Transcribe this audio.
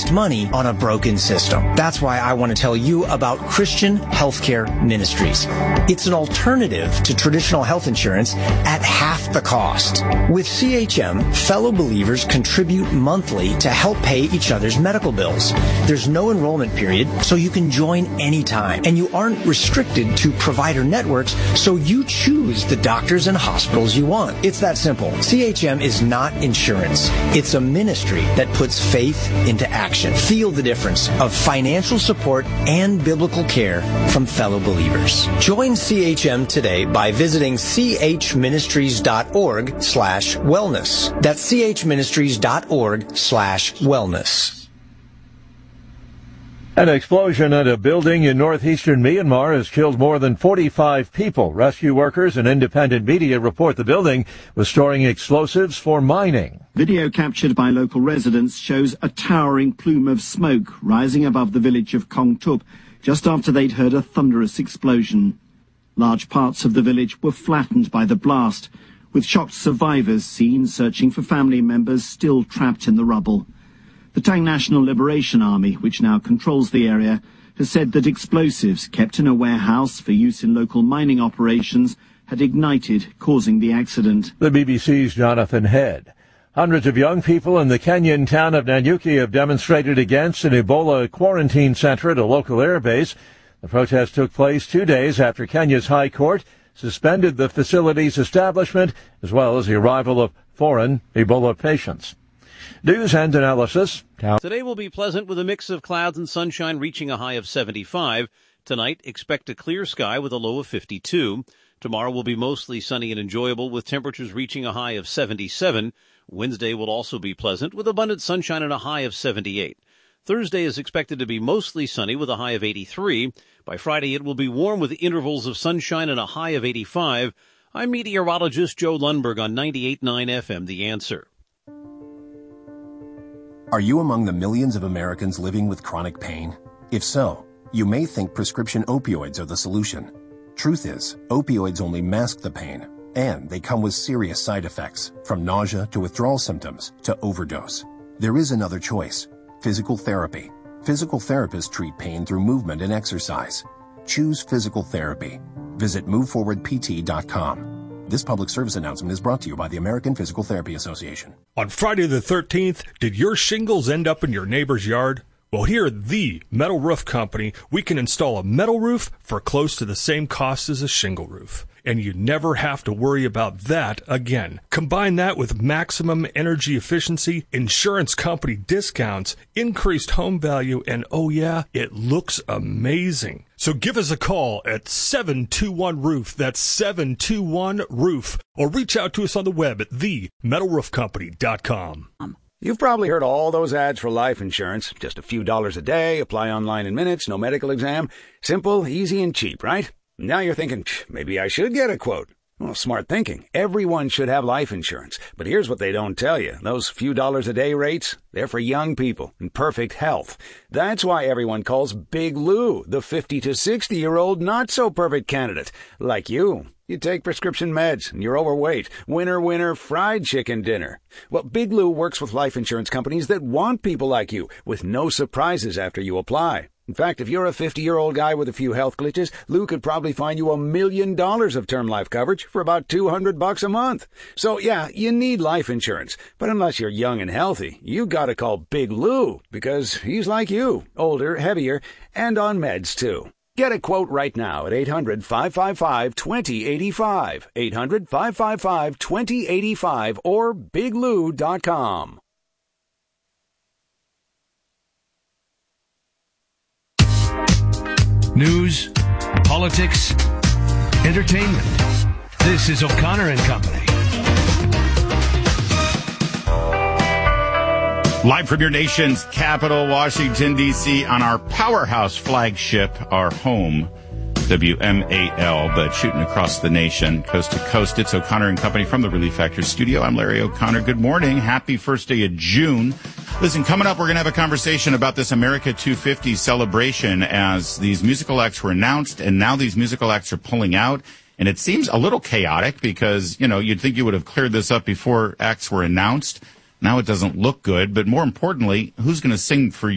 waste money on a broken system. That's why I want to tell you about Christian Healthcare Ministries. It's an alternative to traditional health insurance at half the cost. With CHM, fellow believers contribute monthly to help pay each other's medical bills. There's no enrollment period, so you can join anytime. And you aren't restricted to provider networks, so you choose the doctors and hospitals you want. It's that simple. CHM is not insurance. It's a ministry that puts faith into action. Feel the difference of financial support and biblical care from fellow believers. Join CHM today by visiting chministries.org/wellness. That's chministries.org/wellness. An explosion at a building in northeastern Myanmar has killed more than 45 people. Rescue workers and independent media report the building was storing explosives for mining. Video captured by local residents shows a towering plume of smoke rising above the village of Kong Tup just after they'd heard a thunderous explosion. Large parts of the village were flattened by the blast, with shocked survivors seen searching for family members still trapped in the rubble. The Tang National Liberation Army, which now controls the area, has said that explosives kept in a warehouse for use in local mining operations had ignited, causing the accident. The BBC's Jonathan Head. Hundreds of young people in the Kenyan town of Nanyuki have demonstrated against an Ebola quarantine center at a local airbase. The protest took place 2 days after Kenya's High Court suspended the facility's establishment, as well as the arrival of foreign Ebola patients. News and analysis. Today will be pleasant with a mix of clouds and sunshine reaching a high of 75. Tonight, expect a clear sky with a low of 52. Tomorrow will be mostly sunny and enjoyable with temperatures reaching a high of 77. Wednesday will also be pleasant with abundant sunshine and a high of 78. Thursday is expected to be mostly sunny with a high of 83. By Friday, it will be warm with intervals of sunshine and a high of 85. I'm meteorologist Joe Lundberg on 98.9 FM, The Answer. Are you among the millions of Americans living with chronic pain? If so, you may think prescription opioids are the solution. Truth is, opioids only mask the pain, and they come with serious side effects, from nausea to withdrawal symptoms to overdose. There is another choice: physical therapy. Physical therapists treat pain through movement and exercise. Choose physical therapy. Visit moveforwardpt.com. This public service announcement is brought to you by the American Physical Therapy Association. On Friday the 13th, did your shingles end up in your neighbor's yard? Well, here at the Metal Roof Company, we can install a metal roof for close to the same cost as a shingle roof. And you never have to worry about that again. Combine that with maximum energy efficiency, insurance company discounts, increased home value, and oh yeah, it looks amazing. So give us a call at 721-ROOF. That's 721-ROOF. Or reach out to us on the web at themetalroofcompany.com. You've probably heard all those ads for life insurance. Just a few dollars a day, apply online in minutes, no medical exam. Simple, easy, and cheap, right? Now you're thinking, maybe I should get a quote. Well, smart thinking. Everyone should have life insurance. But here's what they don't tell you. Those few dollars a day rates, they're for young people in perfect health. That's why everyone calls Big Lou the 50 to 60-year-old not-so-perfect candidate. Like you. You take prescription meds, and you're overweight. Winner, winner, fried chicken dinner. Well, Big Lou works with life insurance companies that want people like you, with no surprises after you apply. In fact, if you're a 50-year-old guy with a few health glitches, Lou could probably find you $1 million of term life coverage for about $200 a month. So, yeah, you need life insurance. But unless you're young and healthy, you gotta call Big Lou, because he's like you, older, heavier, and on meds, too. Get a quote right now at 800-555-2085, 800-555-2085, or biglou.com. News, politics, entertainment. This is O'Connor and Company. Live from your nation's capital, Washington, D.C., on our powerhouse flagship, our home, WMAL, but shooting across the nation, coast to coast. It's O'Connor and Company from the Relief Factor studio. I'm Larry O'Connor. Good morning. Happy first day of June. Listen, coming up, we're going to have a conversation about this America 250 celebration as these musical acts were announced, and now these musical acts are pulling out. And it seems a little chaotic because, you know, you'd think you would have cleared this up before acts were announced. Now it doesn't look good. But more importantly, who's going to sing for